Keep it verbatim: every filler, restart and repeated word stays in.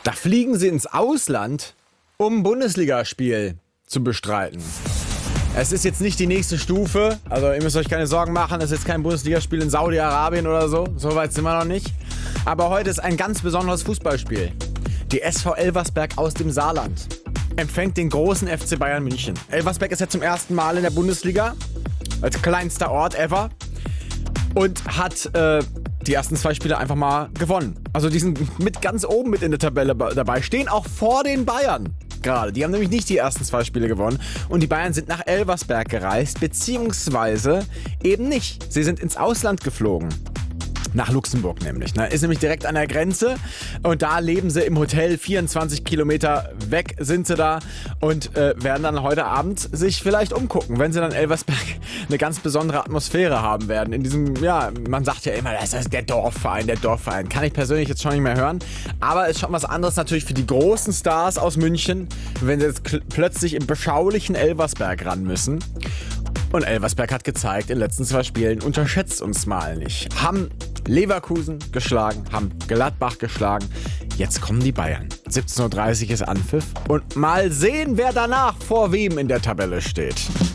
Da fliegen sie ins Ausland, um ein Bundesligaspiel zu bestreiten. Es ist jetzt nicht die nächste Stufe, also ihr müsst euch keine Sorgen machen, es ist jetzt kein Bundesligaspiel in Saudi-Arabien oder so, so weit sind wir noch nicht. Aber heute ist ein ganz besonderes Fußballspiel. Die S V Elversberg aus dem Saarland empfängt den großen F C Bayern München. Elversberg ist ja zum ersten Mal in der Bundesliga, als kleinster Ort ever, und hat äh, die ersten zwei Spiele einfach mal gewonnen. Also die sind mit ganz oben mit in der Tabelle dabei, stehen auch vor den Bayern gerade. Die haben nämlich nicht die ersten zwei Spiele gewonnen und die Bayern sind nach Elversberg gereist, beziehungsweise eben nicht. Sie sind ins Ausland geflogen. Nach Luxemburg nämlich. Ne? Ist nämlich direkt an der Grenze und da leben sie im Hotel, vierundzwanzig Kilometer weg sind sie da und äh, werden dann heute Abend sich vielleicht umgucken, wenn sie dann Elversberg eine ganz besondere Atmosphäre haben werden. In diesem, ja, man sagt ja immer, das ist der Dorfverein, der Dorfverein. Kann ich persönlich jetzt schon nicht mehr hören, aber ist schon was anderes natürlich für die großen Stars aus München, wenn sie jetzt k- plötzlich im beschaulichen Elversberg ran müssen. Und Elversberg hat gezeigt, in den letzten zwei Spielen unterschätzt uns mal nicht. Haben Leverkusen geschlagen, haben Gladbach geschlagen. Jetzt kommen die Bayern. siebzehn Uhr dreißig ist Anpfiff. Und mal sehen, wer danach vor wem in der Tabelle steht.